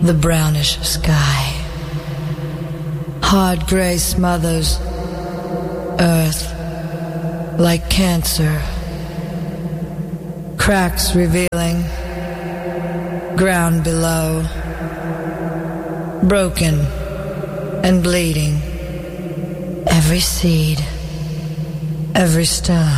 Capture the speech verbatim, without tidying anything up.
the brownish sky. Hard gray smothers earth like cancer. Cracks revealing ground below. Broken and bleeding. Every seed, every stone.